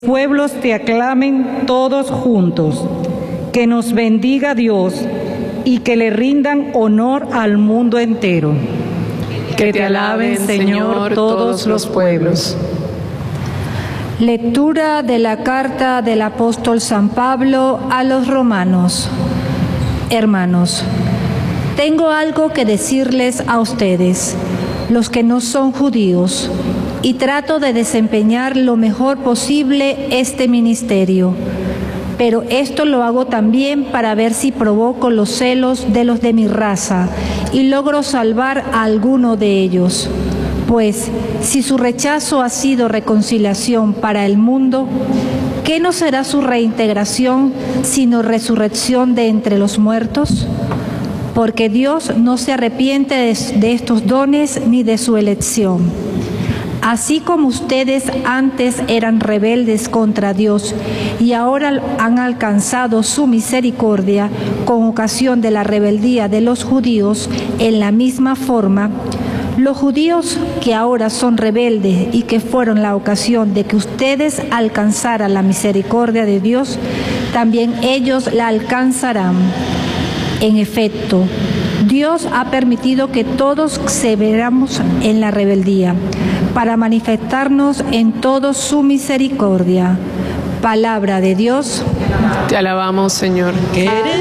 Pueblos te aclamen todos juntos, que nos bendiga Dios y que le rindan honor al mundo entero. Que te alaben, Señor, todos los pueblos. Lectura de la carta del apóstol San Pablo a los romanos. Hermanos, tengo algo que decirles a ustedes, los que no son judíos, y trato de desempeñar lo mejor posible este ministerio. Pero esto lo hago también para ver si provoco los celos de los de mi raza y logro salvar a alguno de ellos. Pues, si su rechazo ha sido reconciliación para el mundo, ¿qué no será su reintegración sino resurrección de entre los muertos? Porque Dios no se arrepiente de estos dones ni de su elección. Así como ustedes antes eran rebeldes contra Dios y ahora han alcanzado su misericordia con ocasión de la rebeldía de los judíos, en la misma forma, los judíos que ahora son rebeldes y que fueron la ocasión de que ustedes alcanzaran la misericordia de Dios, también ellos la alcanzarán. En efecto, Dios ha permitido que todos severamos en la rebeldía, para manifestarnos en todo su misericordia. Palabra de Dios. Te alabamos, Señor.